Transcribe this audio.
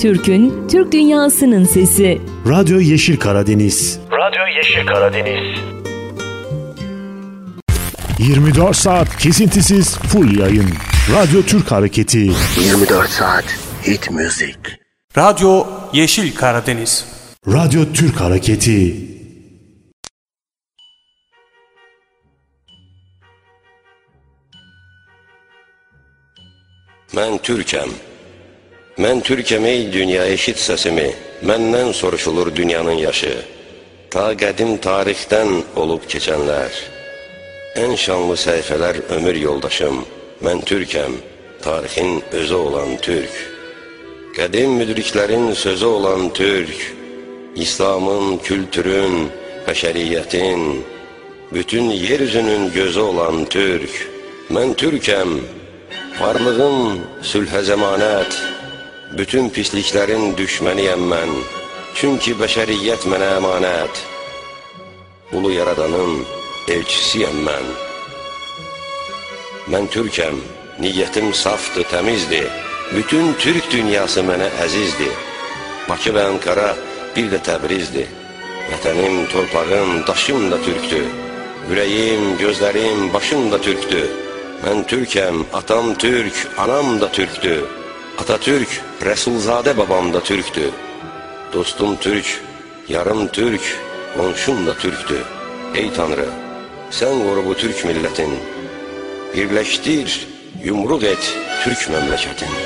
Türk'ün, Türk dünyasının sesi. Radyo Yeşil Karadeniz. Radyo Yeşil Karadeniz. 24 saat kesintisiz full yayın. Radyo Türk Hareketi. 24 saat hit müzik. Radyo Yeşil Karadeniz. Radyo Türk Hareketi. Mən Türkəm. Mən Türkəm ey dünya eşit səsimi. Məndən soruşulur dünyanın yaşı. Ta qədim tarixdən olub keçənlər. Ən şanlı səhifələr ömür yoldaşım. Mən Türkəm, tarixin özü olan Türk. Qədim müdriklərin sözü olan Türk. İslamın, kültürün, bəşəriyyətin, bütün yeryüzünün gözü olan Türk. Mən Türkəm. Varlığım sülhə zəmanət, bütün pisliklərin düşməniyəm mən, çünki bəşəriyyət mənə əmanət, ulu yaradanın elçisiyəm mən. Mən Türkəm, niyyətim safdır, təmizdir, bütün Türk dünyası mənə əzizdir. Bakı və Ankara bir də Təbrizdir, vətənim, torpağım, daşım da Türkdür, ürəyim, gözlərim, başım da Türkdür. Mən Türkəm, atam Türk, anam da Türkdür. Atatürk, Rəsulzadə babam da Türkdür. Dostum Türk, yarım Türk, qonşum da Türkdür. Ey Tanrı, sən qoru bu Türk millətin. Birləşdir, yumruq et Türk məmləkətin.